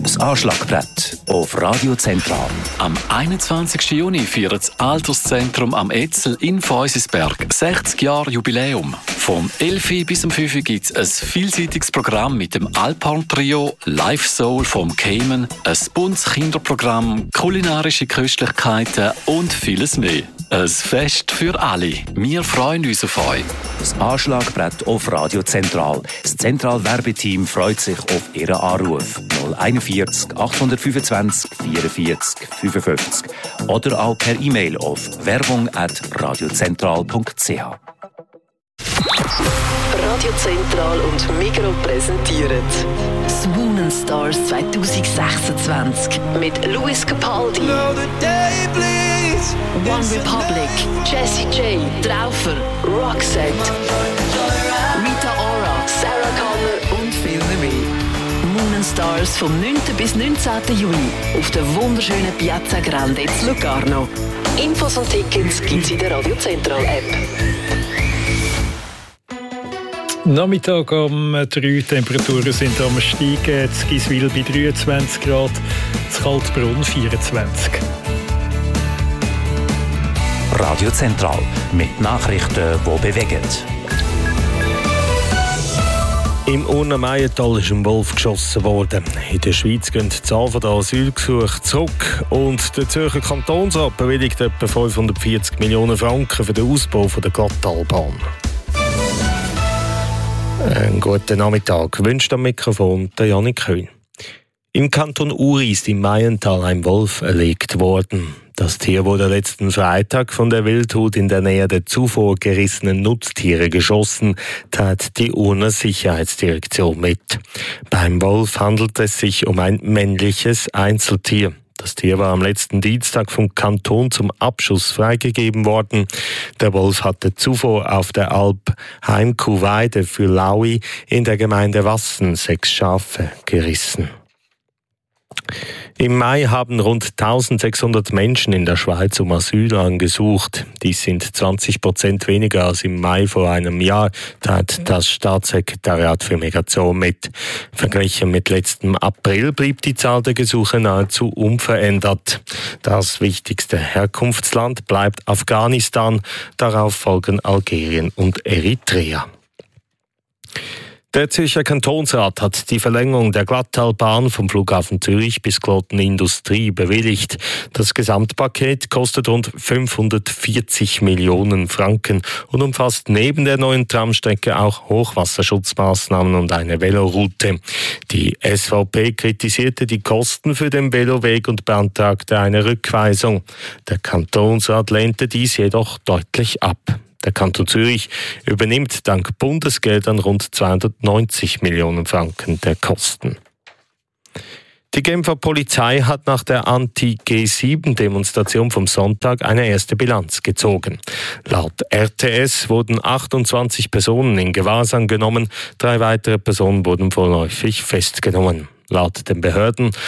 Das Anschlagbrett auf Radio Zentral. Am 21. Juni feiert das Alterszentrum am Etzel in Feusisberg 60 Jahre Jubiläum. Vom 11 bis um 5 gibt es ein vielseitiges Programm mit dem Alphorn-Trio, Live Soul vom Cayman, ein buntes Kinderprogramm, kulinarische Köstlichkeiten und vieles mehr. Ein Fest für alle. Wir freuen uns auf euch. Das Anschlagbrett auf Radio Zentral. Das Zentral-Werbeteam freut sich auf Ihren Anruf. 041 825 44 55 oder auch per E-Mail auf werbung@radiozentral.ch. Radio Zentral und Migros präsentieren Swoonen Stars 2026 mit Louis Capaldi, One Republic, Jessie J, Traufer, Roxette, Rita Ora, Sarah Connor und viele mehr. Moonen Stars vom 9. bis 19. Juni auf der wunderschönen Piazza Grande in Locarno. Infos und Tickets gibt es in der Radio Zentral App. Nachmittag um 3, Temperaturen sind am Steigen, in Giswil bei 23 Grad, in Kaltbrunn 24. Radio Zentral mit Nachrichten, die bewegen. Im Urner-Meiental ist ein Wolf geschossen worden. In der Schweiz gehen die Zahl der Asylgesuche zurück und der Zürcher Kantonsrat bewilligt etwa 540 Millionen Franken für den Ausbau der Glattalbahn. Einen guten Nachmittag. Wünscht am Mikrofon der Janik Köhn. Im Kanton Uri ist im Meiental ein Wolf erlegt worden. Das Tier wurde letzten Freitag von der Wildhut in der Nähe der zuvor gerissenen Nutztiere geschossen, teilt die Urner Sicherheitsdirektion mit. Beim Wolf handelt es sich um ein männliches Einzeltier. Das Tier war am letzten Dienstag vom Kanton zum Abschuss freigegeben worden. Der Wolf hatte zuvor auf der Alp Heimkuhweide für Laui in der Gemeinde Wassen 6 Schafe gerissen. Im Mai haben rund 1600 Menschen in der Schweiz um Asyl angesucht. Dies sind 20% weniger als im Mai vor einem Jahr, teilt das Staatssekretariat für Migration mit. Verglichen mit letztem April blieb die Zahl der Gesuche nahezu unverändert. Das wichtigste Herkunftsland bleibt Afghanistan, darauf folgen Algerien und Eritrea. Der Zürcher Kantonsrat hat die Verlängerung der Glattalbahn vom Flughafen Zürich bis Kloten Industrie bewilligt. Das Gesamtpaket kostet rund 540 Millionen Franken und umfasst neben der neuen Tramstrecke auch Hochwasserschutzmaßnahmen und eine Veloroute. Die SVP kritisierte die Kosten für den Veloweg und beantragte eine Rückweisung. Der Kantonsrat lehnte dies jedoch deutlich ab. Der Kanton Zürich übernimmt dank Bundesgeldern rund 290 Millionen Franken der Kosten. Die Genfer Polizei hat nach der Anti-G7-Demonstration vom Sonntag eine erste Bilanz gezogen. Laut RTS wurden 28 Personen in Gewahrsam genommen, 3 weitere Personen wurden vorläufig festgenommen. Laut den Behörden